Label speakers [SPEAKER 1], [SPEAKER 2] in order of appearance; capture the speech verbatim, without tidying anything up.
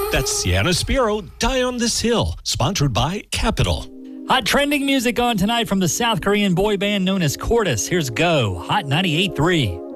[SPEAKER 1] That's Sienna Spiro, Die on This Hill, sponsored by Capital.
[SPEAKER 2] Hot trending music on tonight from the South Korean boy band known as Cordis. Here's Go, Hot ninety-eight point three.